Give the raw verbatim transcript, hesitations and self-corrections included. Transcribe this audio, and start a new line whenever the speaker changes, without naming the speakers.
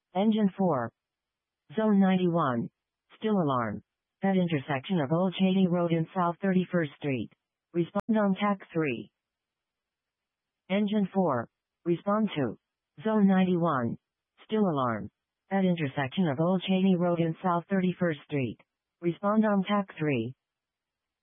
Engine four. Zone ninety-one. Still alarm. At intersection of Old Cheney Road and South thirty-first Street. Respond on T A C three. Engine four. Respond to. Zone ninety-one. Still alarm. At intersection of Old Cheney Road and South thirty-first Street. Respond on T A C three.